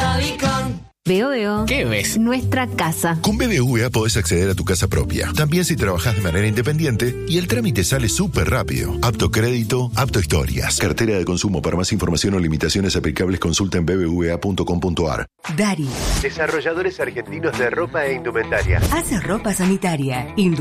Veo. ¿Qué ves? Nuestra casa. Con BBVA podés acceder a tu casa propia, también si trabajás de manera independiente, y el trámite sale súper rápido. Apto crédito, apto historias. Cartera de consumo. Para más información o limitaciones aplicables, consulta en bbva.com.ar. Dari. Desarrolladores argentinos de ropa e indumentaria. Hace ropa sanitaria,